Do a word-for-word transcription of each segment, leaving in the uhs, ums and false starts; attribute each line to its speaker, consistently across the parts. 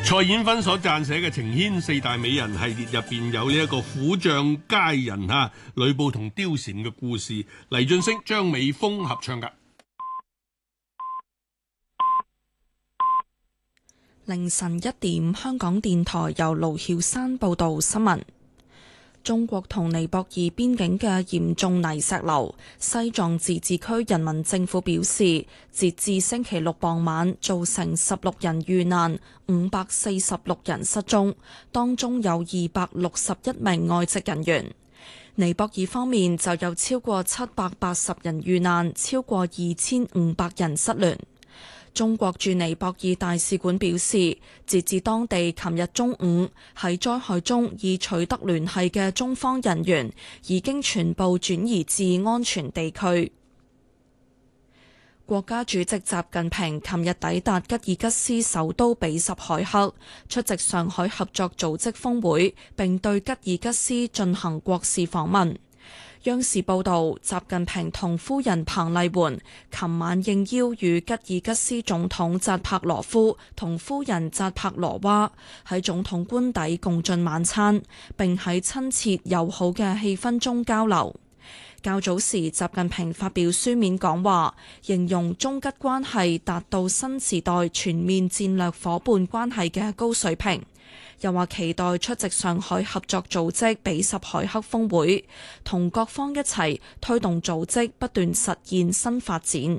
Speaker 1: 蔡衍芬所撰寫嘅《情牽四大美人》系列入邊有呢一個虎將佳人嚇呂布同貂蟬嘅故事，黎俊升、張美峰合唱㗎。
Speaker 2: 凌晨一點，香港電台由盧曉山報道新聞。中國同尼泊爾邊境嘅嚴重泥石流，西藏自治區人民政府表示，截至星期六傍晚，造成十六人遇難，五百四十六人失蹤，當中有二百六十一名外籍人員。尼泊爾方面就有超過七百八十人遇難，超過二千五百人失聯。中國駐尼泊爾大使館表示，截至當地琴日中午，喺災害中已取得聯繫嘅中方人員已經全部轉移至安全地區。國家主席習近平琴日抵達吉爾吉斯首都比什凱克，出席上海合作組織峰會，並對吉爾吉斯進行國事訪問。央視報道，習近平同夫人彭麗媛琴晚應邀與吉爾吉斯總統扎帕羅夫同夫人扎帕羅娃喺總統官邸共進晚餐，並喺親切友好嘅氣氛中交流。較早時，習近平發表書面講話，形容中吉關係達到新時代全面戰略夥伴關係嘅高水平。又話期待出席上海合作組織比什凱克峰會，同各方一齊推動組織不斷實現新發展。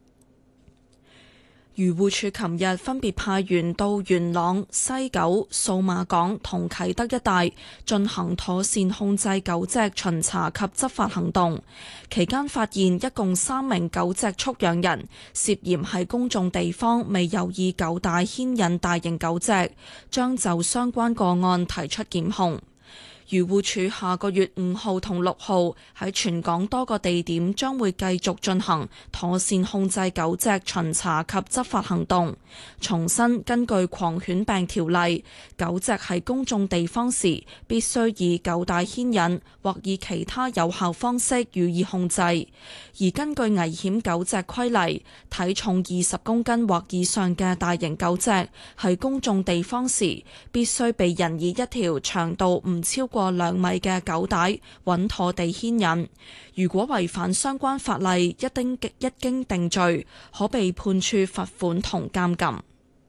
Speaker 2: 漁護署琴日分別派員到元朗、西九、數碼港同啟德一帶進行妥善控制狗隻巡查及執法行動，期間發現一共三名狗隻畜養人涉嫌喺公眾地方未有以狗帶牽引大型狗隻，將就相關個案提出檢控。漁護署下個月五號同六號喺全港多個地點將會繼續進行妥善控制狗隻巡查及執法行動。重申根據狂犬病條例，狗隻喺公眾地方時必須以狗帶牽引或以其他有效方式予以控制。而根據危險狗隻規例，體重二十公斤或以上嘅大型狗隻喺公眾地方時必須被人以一條長度唔超過過兩米嘅狗帶穩妥地牽引，如果違反相關法例，一經一經定罪，可被判處罰款同監禁。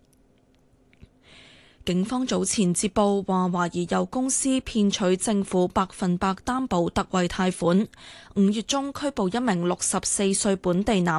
Speaker 2: 警方早前接報話，懷疑有公司騙取政府百分百擔保特惠貸款，五月中拘捕一名六十四歲本地男